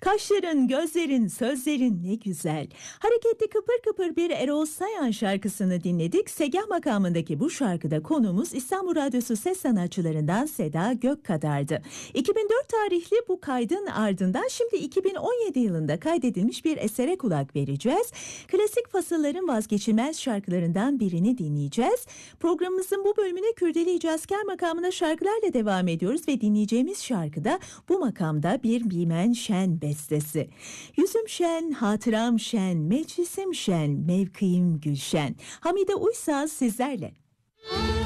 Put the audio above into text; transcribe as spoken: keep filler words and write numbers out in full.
Kaşların, gözlerin, sözlerin ne güzel. Hareketli kıpır kıpır bir Erol Sayan şarkısını dinledik. Segah makamındaki bu şarkıda konuğumuz İstanbul Radyosu ses sanatçılarından Seda Gökkadar'dı. iki bin dört tarihli bu kaydın ardından şimdi iki bin on yedi yılında kaydedilmiş bir esere kulak vereceğiz. Klasik fasılların vazgeçilmez şarkılarından birini dinleyeceğiz. Programımızın bu bölümüne Kürdeli Hicazkar makamına şarkılarla devam ediyoruz ve dinleyeceğimiz şarkıda bu makamda bir Bimen Şen bestesi. Yüzüm şen, hatıram şen, meclisim şen, mevkiim gülşen. Hamide Uysal sizlerle.